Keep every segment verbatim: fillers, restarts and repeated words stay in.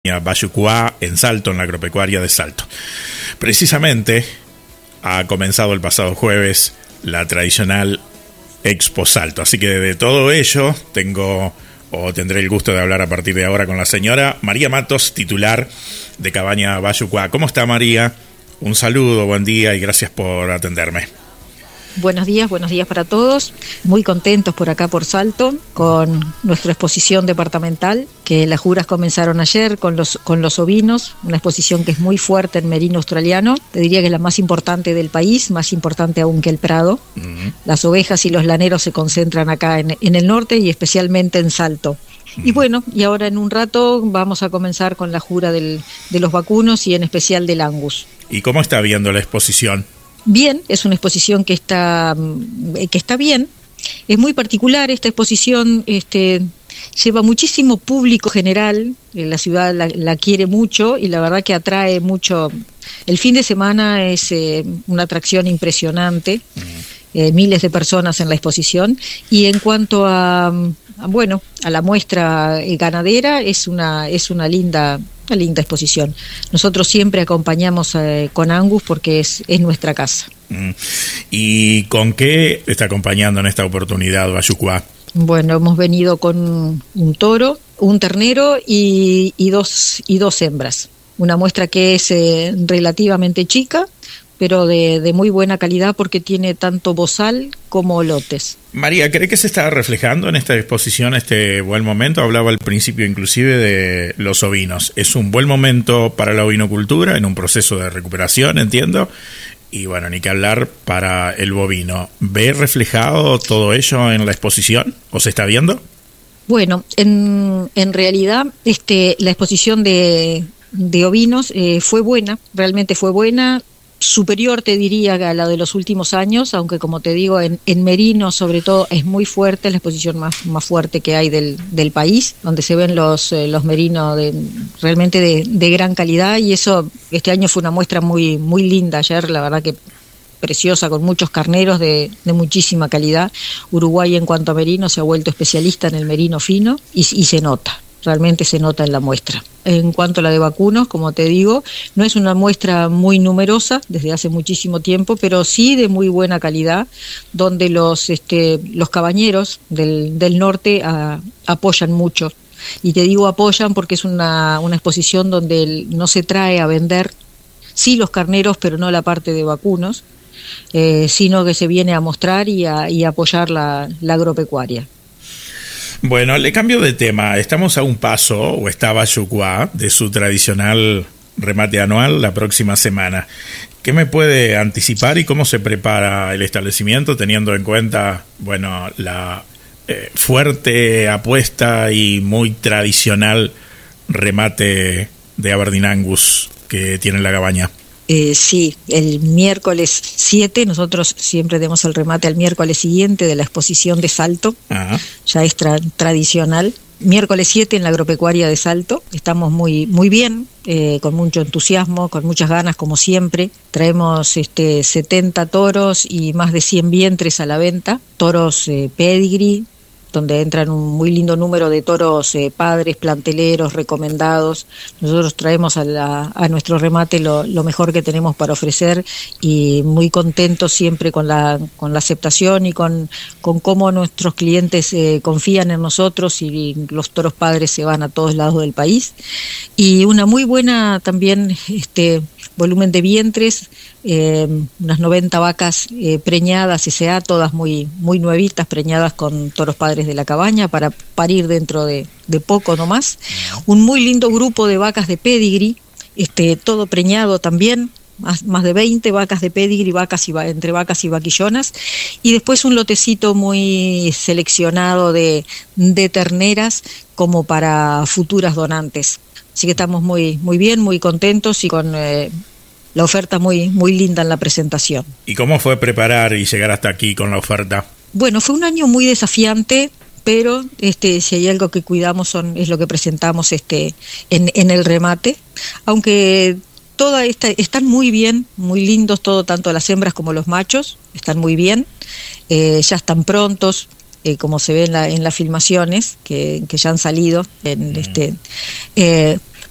Bayucuá en Salto, en la agropecuaria de Salto. Precisamente ha comenzado el pasado jueves la tradicional Expo Salto, así que de todo ello tengo o tendré el gusto de hablar a partir de ahora con la señora María Matos, titular de Cabaña Bayucuá. ¿Cómo está, María? Un saludo, buen día y gracias por atenderme. Buenos días, buenos días para todos. Muy contentos por acá por Salto con nuestra exposición departamental, que las juras comenzaron ayer con los con los ovinos, una exposición que es muy fuerte en merino australiano. Te diría que es la más importante del país, más importante aún que el Prado. Uh-huh. Las ovejas y los laneros se concentran acá en, en el norte y especialmente en Salto. Uh-huh. Y bueno, y ahora en un rato vamos a comenzar con la jura del, de los vacunos y en especial del Angus. ¿Y cómo está viendo la exposición? Bien, es una exposición que está que está bien. Es muy particular esta exposición, este lleva muchísimo público general, la ciudad la, la quiere mucho y la verdad que atrae mucho. El fin de semana es eh, una atracción impresionante, eh, miles de personas en la exposición. Y en cuanto a, a bueno, a la muestra ganadera, es una es una linda Una linda exposición. Nosotros siempre acompañamos eh, con Angus porque es, es nuestra casa. Mm. ¿Y con qué está acompañando en esta oportunidad Bayucuá? Bueno, hemos venido con un toro, un ternero y, y, dos, y dos hembras. Una muestra que es eh, relativamente chica, pero de, de muy buena calidad porque tiene tanto bozal como lotes. María, ¿cree que se está reflejando en esta exposición este buen momento? Hablaba al principio inclusive de los ovinos. Es un buen momento para la ovinocultura, en un proceso de recuperación, entiendo. Y bueno, ni que hablar para el bovino. ¿Ve reflejado todo ello en la exposición? ¿O se está viendo? Bueno, en, en realidad este, la exposición de, de ovinos eh, fue buena, realmente fue buena. Superior, te diría, a la de los últimos años, aunque como te digo, en, en merino sobre todo es muy fuerte, es la exposición más, más fuerte que hay del, del país, donde se ven los, eh, los merinos de, realmente de, de gran calidad, y eso este año fue una muestra muy, muy linda ayer, la verdad que preciosa, con muchos carneros de, de muchísima calidad. Uruguay en cuanto a merino se ha vuelto especialista en el merino fino y, y se nota. Realmente se nota en la muestra. En cuanto a la de vacunos, como te digo, no es una muestra muy numerosa desde hace muchísimo tiempo, pero sí de muy buena calidad, donde los este, los cabañeros del, del norte a, apoyan mucho. Y te digo apoyan porque es una, una exposición donde el, no se trae a vender, sí los carneros, pero no la parte de vacunos, eh, sino que se viene a mostrar y a, y a apoyar la, la agropecuaria. Bueno, le cambio de tema. Estamos a un paso, o está Bayucuá, de su tradicional remate anual la próxima semana. ¿Qué me puede anticipar y cómo se prepara el establecimiento teniendo en cuenta, bueno, la eh, fuerte apuesta y muy tradicional remate de Aberdeen Angus que tiene la cabaña? Eh, sí, el miércoles siete, nosotros siempre demos el remate al miércoles siguiente de la exposición de Salto. Ajá. Ya es tra- tradicional. Miércoles siete en la agropecuaria de Salto, estamos muy muy bien, eh, con mucho entusiasmo, con muchas ganas como siempre. Traemos este setenta toros y más de cien vientres a la venta, toros eh, pedigree, donde entran un muy lindo número de toros eh, padres, planteleros, recomendados. Nosotros traemos a, la, a nuestro remate lo, lo mejor que tenemos para ofrecer y muy contentos siempre con la con la aceptación y con, con cómo nuestros clientes eh, confían en nosotros y los toros padres se van a todos lados del país. Y una muy buena también este volumen de vientres, eh, unas noventa vacas eh, preñadas S A, todas muy muy nuevitas, preñadas con toros padres de la cabaña para parir dentro de, de poco nomás. Un muy lindo grupo de vacas de pedigree, este, todo preñado también, más, más de veinte vacas de pedigree, vacas y, entre vacas y vaquillonas, y después un lotecito muy seleccionado de, de terneras como para futuras donantes. Así que estamos muy muy bien, muy contentos y con eh, la oferta muy muy linda en la presentación. ¿Y cómo fue preparar y llegar hasta aquí con la oferta? Bueno, fue un año muy desafiante, pero este si hay algo que cuidamos son es lo que presentamos este en, en el remate, aunque toda esta están muy bien, muy lindos, todo tanto las hembras como los machos están muy bien, eh, ya están prontos. Eh, como se ve en, la, en las filmaciones que, que ya han salido en, mm. este, eh,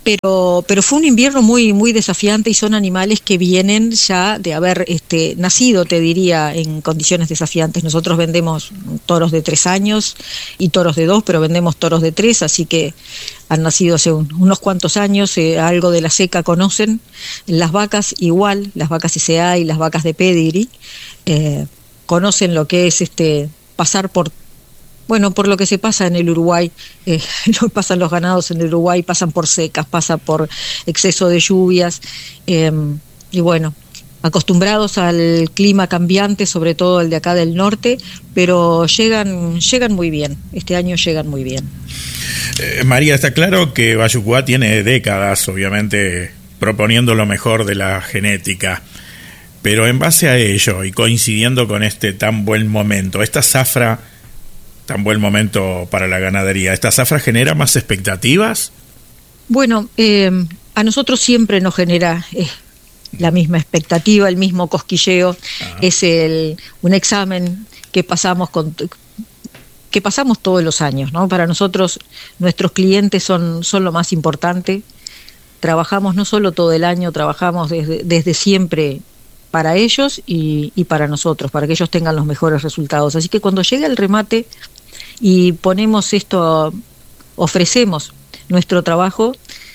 pero pero fue un invierno muy muy desafiante y son animales que vienen ya de haber este nacido, te diría, en condiciones desafiantes. Nosotros vendemos toros de tres años y toros de dos, pero vendemos toros de tres, así que han nacido hace un, unos cuantos años, eh, algo de la seca conocen. Las vacas igual, las vacas S A y las vacas de pedigree, eh, conocen lo que es este pasar por Bueno, por lo que se pasa en el Uruguay, eh, lo que pasan los ganados en el Uruguay, pasan por secas, pasan por exceso de lluvias, eh, y bueno, acostumbrados al clima cambiante, sobre todo el de acá del norte, pero llegan, llegan muy bien, este año llegan muy bien. Eh, María, está claro que Bayucuá tiene décadas, obviamente, proponiendo lo mejor de la genética, pero en base a ello y coincidiendo con este tan buen momento, esta zafra... tan buen momento para la ganadería, ¿esta zafra genera más expectativas? Bueno, eh, a nosotros siempre nos genera eh, la misma expectativa, el mismo cosquilleo. Ajá. Es el un examen que pasamos con que pasamos todos los años, ¿no? Para nosotros, nuestros clientes son, son lo más importante. Trabajamos no solo todo el año, trabajamos desde, desde siempre para ellos y, y para nosotros, para que ellos tengan los mejores resultados. Así que cuando llega el remate y ponemos esto, ofrecemos nuestro trabajo,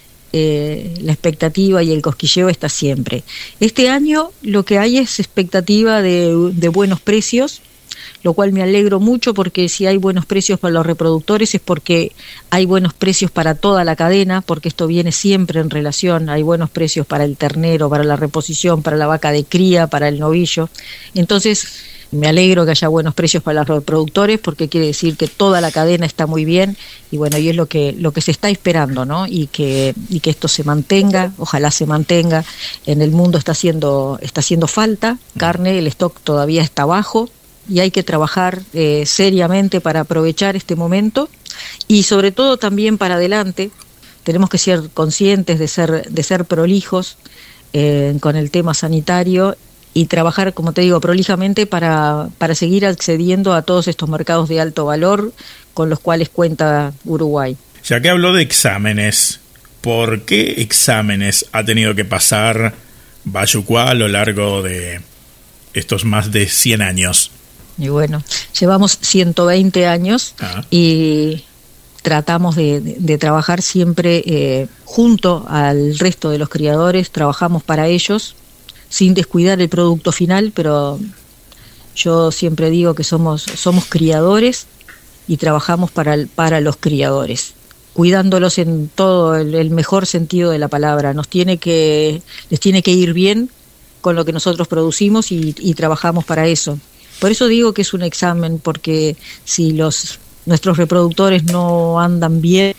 eh, la expectativa y el cosquilleo está siempre. Este año lo que hay es expectativa de, de buenos precios, lo cual me alegro mucho, porque si hay buenos precios para los reproductores es porque hay buenos precios para toda la cadena, porque esto viene siempre en relación. Hay buenos precios para el ternero, para la reposición, para la vaca de cría, para el novillo. Entonces me alegro que haya buenos precios para los reproductores, porque quiere decir que toda la cadena está muy bien, y bueno, y es lo que lo que se está esperando, ¿no? Y que y que esto se mantenga, ojalá se mantenga. En el mundo está haciendo está haciendo falta carne, el stock todavía está bajo, y hay que trabajar eh, seriamente para aprovechar este momento, y sobre todo también para adelante tenemos que ser conscientes de ser de ser prolijos eh, con el tema sanitario, y trabajar, como te digo, prolijamente para, para seguir accediendo a todos estos mercados de alto valor con los cuales cuenta Uruguay. Ya que habló de exámenes, ¿por qué exámenes ha tenido que pasar Bayucuá a lo largo de estos más de cien años? Y bueno, llevamos ciento veinte años ah. y tratamos de, de, de trabajar siempre eh, junto al resto de los criadores, trabajamos para ellos, sin descuidar el producto final, pero yo siempre digo que somos somos criadores y trabajamos para el, para los criadores, cuidándolos en todo el, el mejor sentido de la palabra. Nos tiene que les tiene que ir bien con lo que nosotros producimos, y, y trabajamos para eso. Por eso digo que es un examen, porque si los nuestros reproductores no andan bien,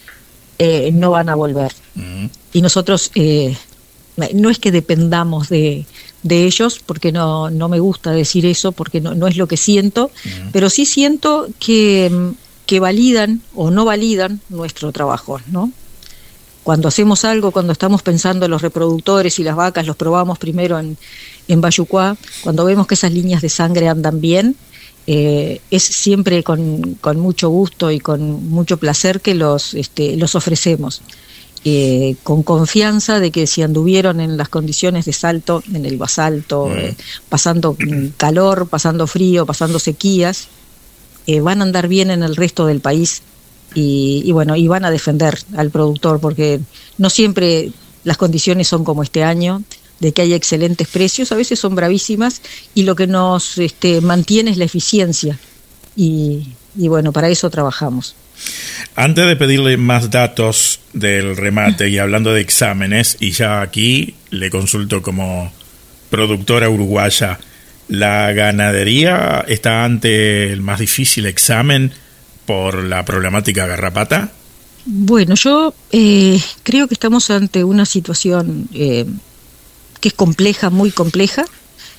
eh, no van a volver. Uh-huh. Y nosotros eh, no es que dependamos de, de ellos, porque no, no me gusta decir eso, porque no, no es lo que siento, uh-huh. pero sí siento que, que validan o no validan nuestro trabajo, ¿no? Cuando hacemos algo, cuando estamos pensando en los reproductores y las vacas, los probamos primero en, en Bayucuá, cuando vemos que esas líneas de sangre andan bien, eh, es siempre con, con mucho gusto y con mucho placer que los, este, los ofrecemos. Eh, con confianza de que si anduvieron en las condiciones de salto, en el basalto, eh, pasando calor, pasando frío, pasando sequías, eh, van a andar bien en el resto del país, y, y bueno, y van a defender al productor, porque no siempre las condiciones son como este año, de que hay excelentes precios, a veces son bravísimas, y lo que nos este, mantiene es la eficiencia, y, y bueno, para eso trabajamos. Antes de pedirle más datos del remate y hablando de exámenes, y ya aquí le consulto como productora uruguaya, ¿la ganadería está ante el más difícil examen por la problemática garrapata? Bueno, yo eh, creo que estamos ante una situación eh, que es compleja, muy compleja.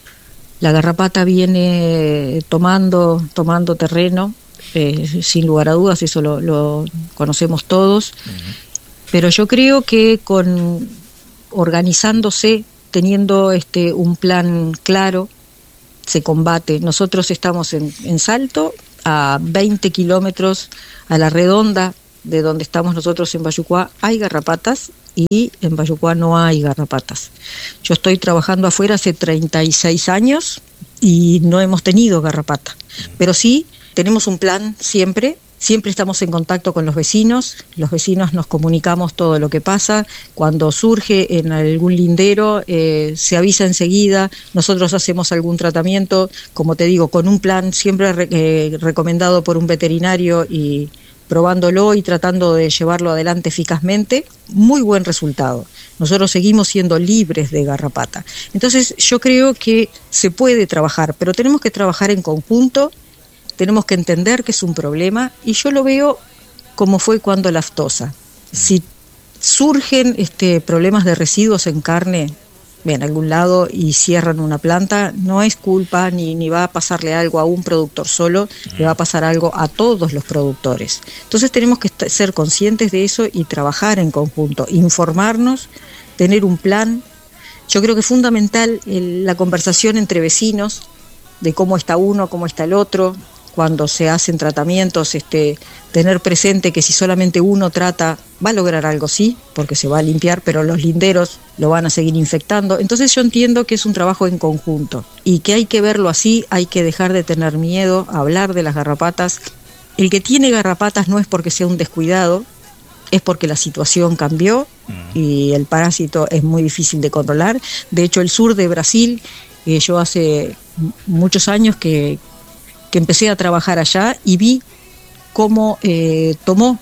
La garrapata viene tomando, tomando terreno. Eh, sin lugar a dudas, eso lo, lo conocemos todos, uh-huh. pero yo creo que con organizándose, teniendo este un plan claro, se combate. Nosotros estamos en, en Salto, a veinte kilómetros a la redonda de donde estamos nosotros en Bayucuá, hay garrapatas, y en Bayucuá no hay garrapatas. Yo estoy trabajando afuera hace treinta y seis años y no hemos tenido garrapata, pero sí tenemos un plan siempre. Siempre estamos en contacto con los vecinos, los vecinos nos comunicamos todo lo que pasa, cuando surge en algún lindero eh, se avisa enseguida, nosotros hacemos algún tratamiento, como te digo, con un plan siempre re, eh, recomendado por un veterinario y probándolo y tratando de llevarlo adelante eficazmente, muy buen resultado. Nosotros seguimos siendo libres de garrapata. Entonces yo creo que se puede trabajar, pero tenemos que trabajar en conjunto. Tenemos que entender que es un problema y yo lo veo como fue cuando la aftosa. Si surgen este, problemas de residuos en carne en algún lado y cierran una planta, no es culpa ni, ni va a pasarle algo a un productor solo, le va a pasar algo a todos los productores. Entonces tenemos que ser conscientes de eso y trabajar en conjunto, informarnos, tener un plan. Yo creo que es fundamental el, la conversación entre vecinos de cómo está uno, cómo está el otro. Cuando se hacen tratamientos, este, tener presente que si solamente uno trata, va a lograr algo, sí, porque se va a limpiar, pero los linderos lo van a seguir infectando. Entonces yo entiendo que es un trabajo en conjunto y que hay que verlo así, hay que dejar de tener miedo a hablar de las garrapatas. El que tiene garrapatas no es porque sea un descuidado, es porque la situación cambió y el parásito es muy difícil de controlar. De hecho, el sur de Brasil, eh, yo hace muchos años que... que empecé a trabajar allá y vi cómo eh, tomó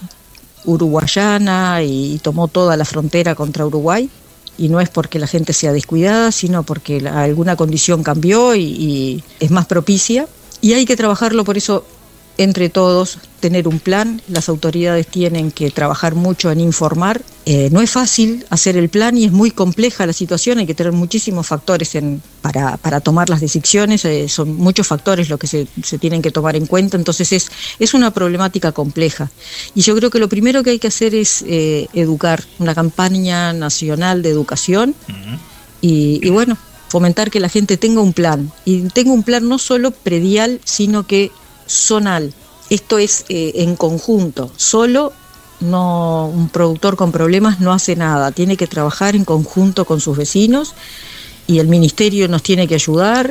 Uruguayana y tomó toda la frontera contra Uruguay, y no es porque la gente sea descuidada, sino porque la, alguna condición cambió y, y es más propicia, y hay que trabajarlo por eso entre todos, tener un plan. Las autoridades tienen que trabajar mucho en informar. Eh, no es fácil hacer el plan y es muy compleja la situación, hay que tener muchísimos factores en, para, para tomar las decisiones, eh, son muchos factores los que se, se tienen que tomar en cuenta, entonces es, es una problemática compleja. Y yo creo que lo primero que hay que hacer es eh, educar, una campaña nacional de educación uh-huh. y, y bueno, fomentar que la gente tenga un plan, y tenga un plan no solo predial, sino que zonal. Esto es eh, en conjunto. Solo no, un productor con problemas no hace nada. Tiene que trabajar en conjunto con sus vecinos y el ministerio nos tiene que ayudar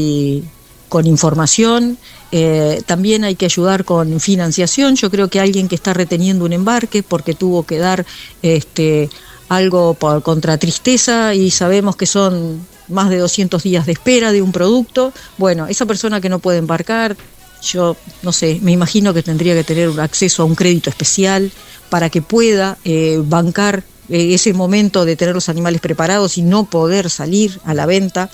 y con información. Eh, también hay que ayudar con financiación. Yo creo que alguien que está reteniendo un embarque porque tuvo que dar este, algo por, contra tristeza y sabemos que son más de doscientos días de espera de un producto. Bueno, esa persona que no puede embarcar, yo no sé, me imagino que tendría que tener un acceso a un crédito especial para que pueda eh, bancar eh, ese momento de tener los animales preparados y no poder salir a la venta,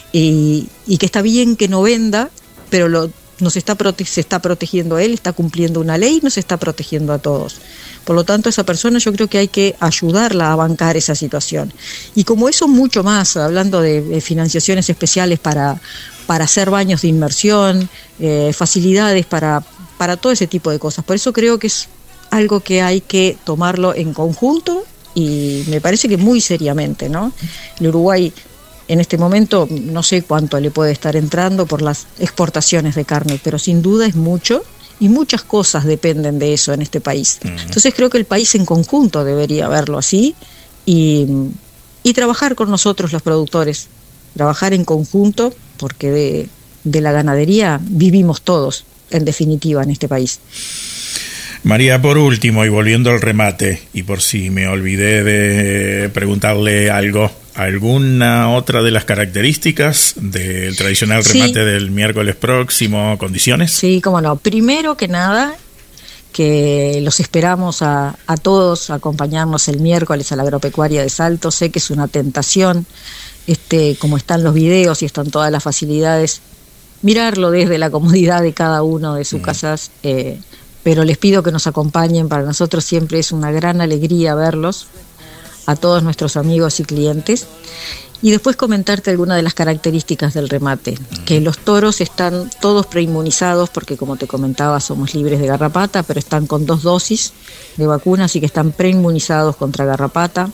y, y que está bien que no venda, pero lo, nos está prote- se está protegiendo a él, está cumpliendo una ley, nos está protegiendo a todos. Por lo tanto, esa persona yo creo que hay que ayudarla a bancar esa situación. Y como eso mucho más, hablando de, de financiaciones especiales para, para hacer baños de inmersión, eh, facilidades para, para todo ese tipo de cosas. Por eso creo que es algo que hay que tomarlo en conjunto y me parece que muy seriamente, ¿no? El Uruguay en este momento no sé cuánto le puede estar entrando por las exportaciones de carne, pero sin duda es mucho. Y muchas cosas dependen de eso en este país. Entonces creo que el país en conjunto debería verlo así y, y trabajar con nosotros los productores, trabajar en conjunto, porque de, de la ganadería vivimos todos, en definitiva, en este país. María, por último, y volviendo al remate, y por si me olvidé de preguntarle algo, ¿alguna otra de las características del tradicional remate sí. del miércoles próximo? ¿Condiciones? Sí, cómo no. Primero que nada, que los esperamos a, a todos a acompañarnos el miércoles a la Agropecuaria de Salto. Sé que es una tentación, este, como están los videos y están todas las facilidades, mirarlo desde la comodidad de cada uno de sus mm. casas, eh, pero les pido que nos acompañen. Para nosotros siempre es una gran alegría verlos, a todos nuestros amigos y clientes. Y después comentarte algunas de las características del remate, que los toros están todos preinmunizados, porque como te comentaba somos libres de garrapata, pero están con dos dosis de vacuna, así que están preinmunizados contra garrapata,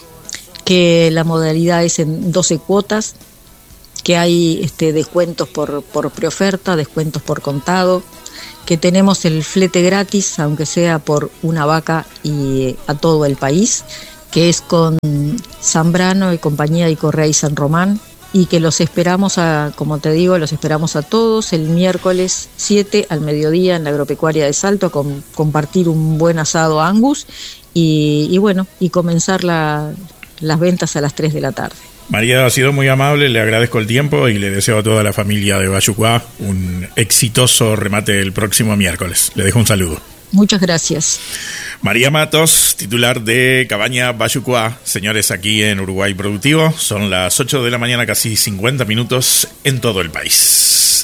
que la modalidad es en doce cuotas, que hay este, descuentos por, por preoferta, descuentos por contado, que tenemos el flete gratis, aunque sea por una vaca y a todo el país, que es con Zambrano y compañía y Correa y San Román, y que los esperamos, a, como te digo, los esperamos a todos el miércoles siete al mediodía en la Agropecuaria de Salto a com- compartir un buen asado Angus y, y bueno, y comenzar la, las ventas a las tres de la tarde. María, ha sido muy amable, le agradezco el tiempo y le deseo a toda la familia de Bayucuá un exitoso remate el próximo miércoles. Le dejo un saludo. Muchas gracias. María Matos, titular de Cabaña Bayucuá. Señores, aquí en Uruguay Productivo, son las ocho de la mañana, casi cincuenta minutos en todo el país.